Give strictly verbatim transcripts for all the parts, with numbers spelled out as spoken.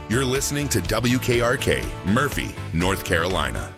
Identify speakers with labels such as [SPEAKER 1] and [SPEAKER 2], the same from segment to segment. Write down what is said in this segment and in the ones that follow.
[SPEAKER 1] You're listening to W K R K, Murphy, North Carolina.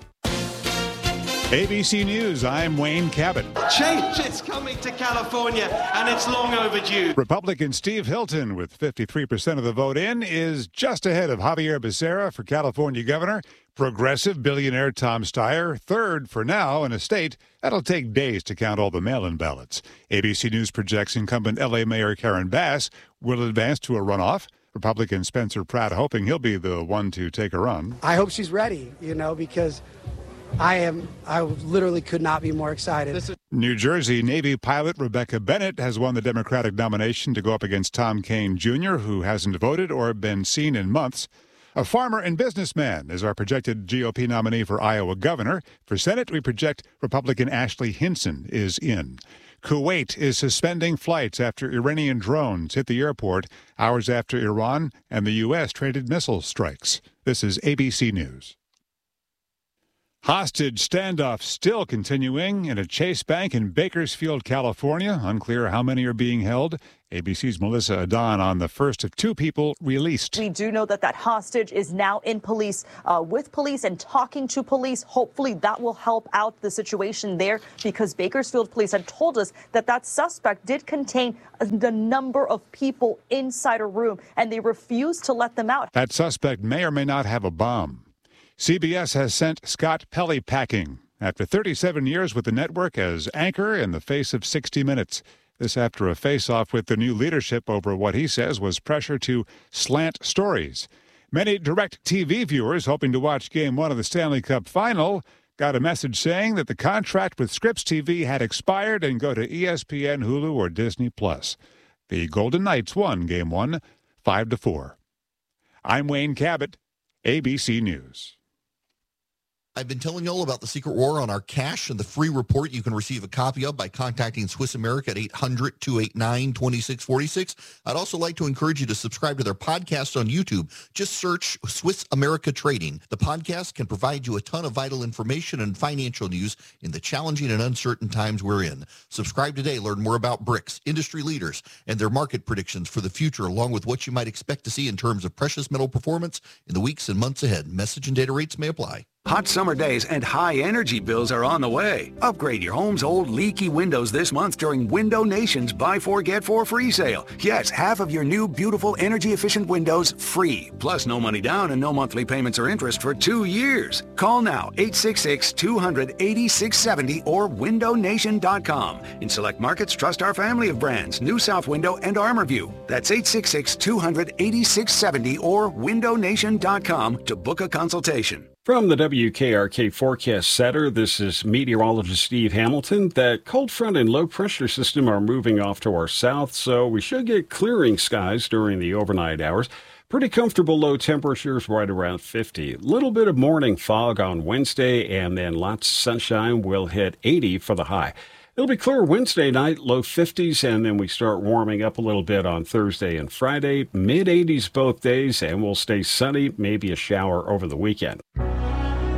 [SPEAKER 2] A B C News, I'm Wayne Cabot.
[SPEAKER 3] Change is coming to California, and it's long overdue.
[SPEAKER 2] Republican Steve Hilton, with fifty-three percent of the vote in, is just ahead of Javier Becerra for California governor. Progressive billionaire Tom Steyer, third for now in a state that'll take days to count all the mail-in ballots. A B C News projects incumbent L A Mayor Karen Bass will advance to a runoff. Republican Spencer Pratt hoping he'll be the one to take a run.
[SPEAKER 4] I hope she's ready, you know, because I am, I literally could not be more excited. This is-
[SPEAKER 2] New Jersey Navy pilot Rebecca Bennett has won the Democratic nomination to go up against Tom Kean Junior, who hasn't voted or been seen in months. A farmer and businessman is our projected G O P nominee for Iowa governor. For Senate, we project Republican Ashley Hinson is in. Kuwait is suspending flights after Iranian drones hit the airport hours after Iran and the U S traded missile strikes. This is A B C News. Hostage standoff still continuing in a Chase Bank in Bakersfield, California. Unclear how many are being held. A B C's Melissa Adon on the first of two people released.
[SPEAKER 5] We do know that that hostage is now in police, uh, with police and talking to police. Hopefully that will help out the situation there, because Bakersfield police had told us that that suspect did contain the number of people inside a room, and they refused to let them out.
[SPEAKER 2] That suspect may or may not have a bomb. C B S has sent Scott Pelley packing after thirty-seven years with the network as anchor in the face of sixty minutes. This after a face-off with the new leadership over what he says was pressure to slant stories. Many direct T V viewers hoping to watch Game one of the Stanley Cup Final got a message saying that the contract with Scripps T V had expired and go to E S P N, Hulu, or Disney Plus. The Golden Knights won Game one, five to four. I'm Wayne Cabot, A B C News.
[SPEAKER 6] I've been telling you all about the secret war on our cash and the free report you can receive a copy of by contacting Swiss America at eight hundred, two eight nine, two six four six. I'd also like to encourage you to subscribe to their podcast on YouTube. Just search Swiss America Trading. The podcast can provide you a ton of vital information and financial news in the challenging and uncertain times we're in. Subscribe today. Learn more about BRICS, industry leaders, and their market predictions for the future, along with what you might expect to see in terms of precious metal performance in the weeks and months ahead. Message and data rates may apply.
[SPEAKER 7] Hot summer days and high energy bills are on the way. Upgrade your home's old leaky windows this month during Window Nation's Buy Four Get Four free sale. Yes, half of your new beautiful energy efficient windows free. Plus no money down and no monthly payments or interest for two years. Call now, eight six six, two hundred, eighty-six seventy or window nation dot com. In select markets, trust our family of brands, New South Window and ArmorView. That's eight six six, two hundred, eighty-six seventy or window nation dot com to book a consultation.
[SPEAKER 8] From the W K R K Forecast Center, this is meteorologist Steve Hamilton. That cold front and low pressure system are moving off to our south, so we should get clearing skies during the overnight hours. Pretty comfortable low temperatures right around fifty. Little bit of morning fog on Wednesday, and then lots of sunshine. Will hit eighty for the high. It'll be clear Wednesday night, low fifties, and then we start warming up a little bit on Thursday and Friday. mid eighties both days, and we'll stay sunny, maybe a shower over the weekend.